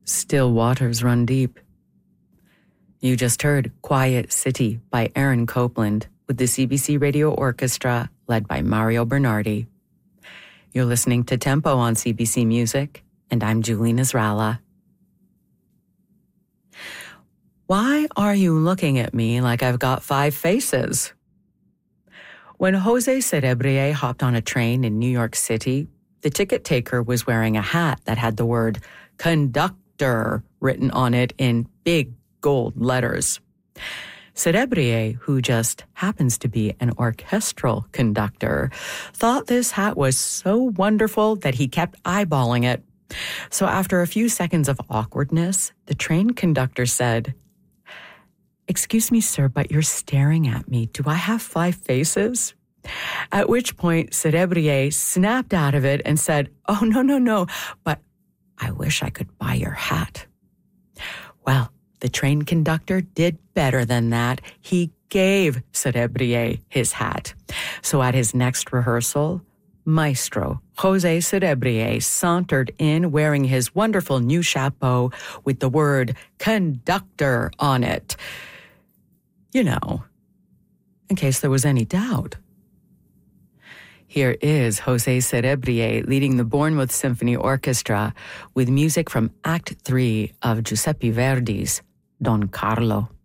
Still waters run deep. You just heard Quiet City by Aaron Copland with the CBC Radio Orchestra led by Mario Bernardi. You're listening to Tempo on CBC Music, and I'm Julie Nasrallah. Why are you looking at me like I've got 5 faces? When Jose Cerebrier hopped on a train in New York City, the ticket taker was wearing a hat that had the word conductor written on it in big gold letters. Cerebrier, who just happens to be an orchestral conductor, thought this hat was so wonderful that he kept eyeballing it. So after a few seconds of awkwardness, the train conductor said, "Excuse me, sir, but you're staring at me. Do I have 5 faces?" At which point, Cerebrier snapped out of it and said, "Oh, no, but I wish I could buy your hat." Well, the train conductor did better than that. He gave Cerebrier his hat. So at his next rehearsal, Maestro Jose Cerebrier sauntered in wearing his wonderful new chapeau with the word conductor on it. You know, in case there was any doubt. Here is Jose Cerebrier leading the Bournemouth Symphony Orchestra with music from Act 3 of Giuseppe Verdi's Don Carlo.